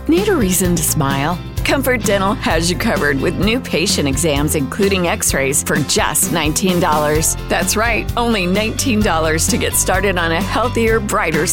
Need a reason to smile? Comfort Dental has you covered with new patient exams, including x-rays, for just $19. That's right, only $19 to get started on a healthier, brighter